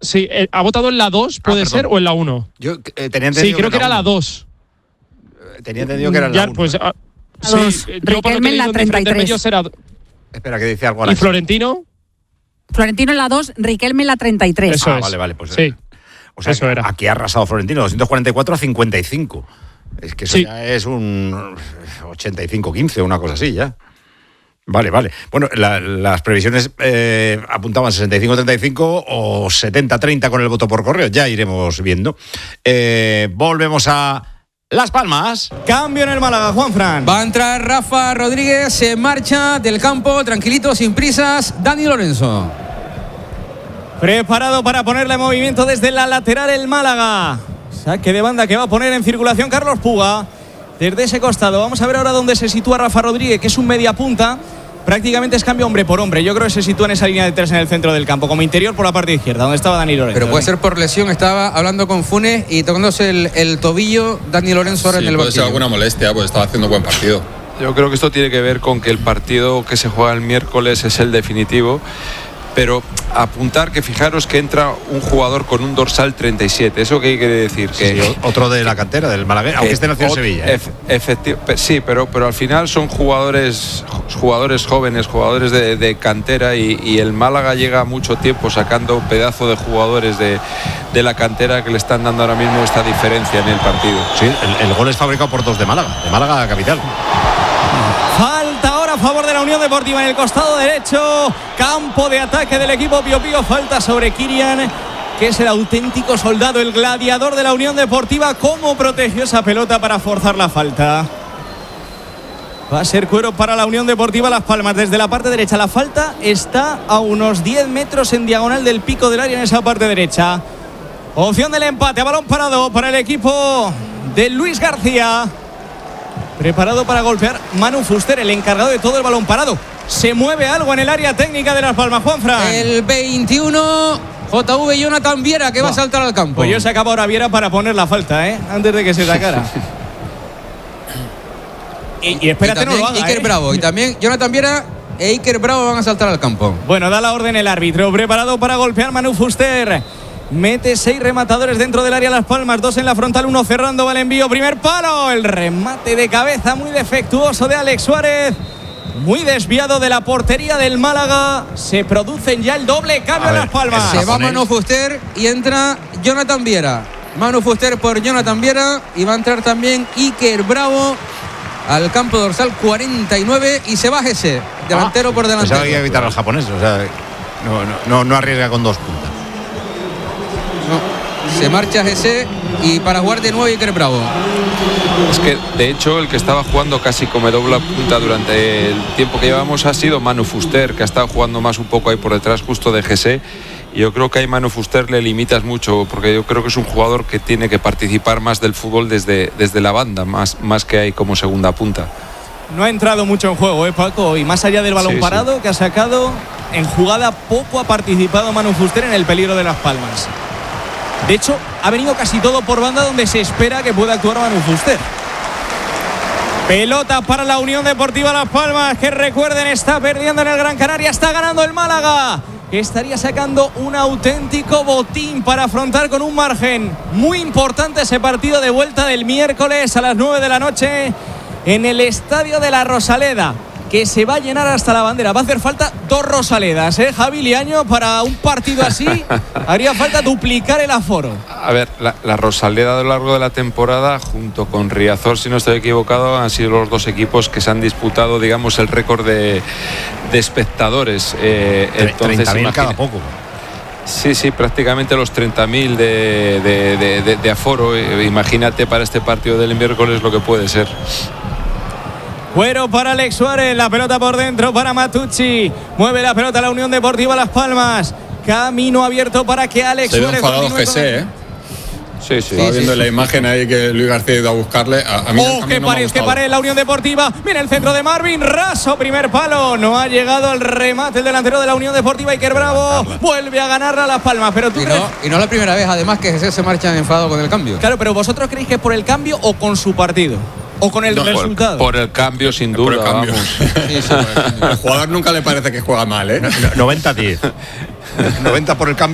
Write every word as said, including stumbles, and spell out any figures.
Sí, eh, ha votado en la dos, puede ah, ser, o en la uno. Yo eh, tenía entendido. Sí, creo que, que era la dos. Tenía entendido que era la uno. Pues, ah, sí, Riquelme en la treinta y tres. Era... Espera, que dice algo ahora. ¿Y Florentino? Florentino en la dos, Riquelme en la treinta y tres. Eso ah, es. vale, vale. Pues, sí. O sea, eso era. Aquí ha arrasado Florentino, doscientos cuarenta y cuatro a cincuenta y cinco. Es que eso sí. ya es un ochenta y cinco quince, una cosa así ya. Vale, vale. Bueno, la, las previsiones eh, apuntaban sesenta y cinco treinta y cinco o setenta treinta con el voto por correo. Ya iremos viendo. Eh, volvemos a Las Palmas. Cambio en el Málaga, Juanfran. Va a entrar Rafa Rodríguez, se marcha del campo, tranquilito, sin prisas, Dani Lorenzo. Preparado para ponerle movimiento desde la lateral el Málaga. Saque de banda que va a poner en circulación Carlos Puga. Desde ese costado, vamos a ver ahora dónde se sitúa Rafa Rodríguez, que es un media punta. Prácticamente es cambio hombre por hombre. Yo creo que se sitúa en esa línea de tres en el centro del campo, como interior por la parte izquierda, donde estaba Dani Lorenzo. Pero puede ser por lesión. Estaba hablando con Funes y tocándose el, el tobillo Dani Lorenzo ahora sí, en el puede banquillo. ser alguna molestia, pues estaba haciendo buen partido. Yo creo que esto tiene que ver con que el partido que se juega el miércoles es el definitivo. Pero apuntar que fijaros que entra un jugador con un dorsal treinta y siete. ¿Eso qué quiere decir? Sí, que, sí, otro de la cantera, del Malagueño, aunque esté nacido en Sevilla. ¿eh? Efectivo, sí, pero, pero al final son jugadores jugadores jóvenes, jugadores de, de cantera y, y el Málaga llega mucho tiempo sacando pedazo de jugadores de, de la cantera que le están dando ahora mismo esta diferencia en el partido. Sí, el, el gol es fabricado por dos de Málaga, de Málaga capital. Falta ahora a favor de la Unión Deportiva en el costado derecho. Campo de ataque del equipo Pío Pío. Falta sobre Kirian, que es el auténtico soldado, el gladiador de la Unión Deportiva. ¿Cómo protegió esa pelota para forzar la falta? Va a ser cuero para la Unión Deportiva Las Palmas desde la parte derecha. La falta está a unos diez metros en diagonal del pico del área en esa parte derecha. Opción del empate a balón parado para el equipo de Luis García. Preparado para golpear Manu Fuster, el encargado de todo el balón parado. Se mueve algo en el área técnica de Las Palmas, Juanfran. El veintiuno, J V Jonathan Viera, que oh. va a saltar al campo. Pues yo sacaba ahora Viera para poner la falta, ¿eh? Antes de que se sacara. y, y espérate, y no lo haga, Iker ¿eh? Bravo. Y también Jonathan Viera e Iker Bravo van a saltar al campo. Bueno, da la orden el árbitro. Preparado para golpear Manu Fuster. Mete seis rematadores dentro del área Las Palmas, dos en la frontal, uno cerrando, va el envío, primer palo, el remate de cabeza muy defectuoso de Alex Suárez, muy desviado de la portería del Málaga. Se producen ya el doble cambio en Las Palmas. Se va Manu Fuster y entra Jonathan Viera. Manu Fuster por Jonathan Viera y va a entrar también Iker Bravo al campo dorsal cuarenta y nueve y se va Gese, delantero ah, por delantero. Pensaba que iba a evitar al japonés, o sea, no, no, no, no arriesga con dos puntas. No, se marcha Gese y para jugar de nuevo Iker Bravo. Es que de hecho el que estaba jugando casi como doble punta durante el tiempo que llevamos ha sido Manu Fuster, que ha estado jugando más un poco ahí por detrás justo de Gese. Y yo creo que ahí Manu Fuster le limitas mucho, porque yo creo que es un jugador que tiene que participar más del fútbol desde, desde la banda, más, más que ahí como segunda punta. No ha entrado mucho en juego, ¿eh, Paco? Y más allá del balón sí, parado sí. que ha sacado, en jugada poco ha participado Manu Fuster en el peligro de Las Palmas. De hecho, ha venido casi todo por banda donde se espera que pueda actuar Manu Fuster. Pelota para la Unión Deportiva Las Palmas, que recuerden, está perdiendo en el Gran Canaria, está ganando el Málaga, que estaría sacando un auténtico botín para afrontar con un margen muy importante ese partido de vuelta del miércoles a las nueve de la noche en el Estadio de la Rosaleda, que se va a llenar hasta la bandera. Va a hacer falta dos Rosaledas, ¿eh, Javi Liaño? Para un partido así haría falta duplicar el aforo. A ver, la, la Rosaleda a lo largo de la temporada, junto con Riazor, si no estoy equivocado, han sido los dos equipos que se han disputado, digamos, el récord de, de espectadores. Eh, treinta mil cada poco. Sí, sí, prácticamente los treinta mil de, de, de, de, de aforo. Imagínate para este partido del miércoles lo que puede ser. Cuero para Alex Suárez, la pelota por dentro para Matucci, mueve la pelota la Unión Deportiva Las Palmas, camino abierto para que Alex Se Suárez enfadado Gese, ¿eh? Sí, sí. Estaba sí, viendo sí. la imagen ahí que Luis García ha ido a buscarle. A, a mí oh, que pared, que pared la Unión Deportiva. Mira el centro de Marvin Raso, primer palo. No ha llegado el remate el delantero de la Unión Deportiva, Iker Bravo. Vuelve a ganarla Las Palmas, pero tú y, crees... no, y no la primera vez, además, que Gese se marcha enfadado con el cambio. Claro, pero ¿vosotros creéis que es por el cambio o con su partido? ¿O con el no, resultado? Por, por el cambio, sin duda. Por el cambio. Sí, sí, por el cambio. Al jugador nunca le parece que juega mal, ¿eh? noventa diez. noventa por el cambio.